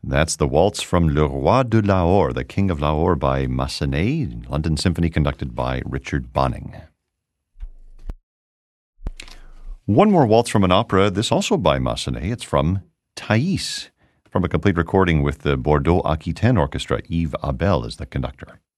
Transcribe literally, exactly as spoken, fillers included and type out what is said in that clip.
That's the waltz from Le Roi de Lahore, the King of Lahore by Massenet, London Symphony conducted by Richard Bonning. One more waltz from an opera, this also by Massenet. It's from Thais, from a complete recording with the Bordeaux Aquitaine Orchestra. Yves Abel is the conductor.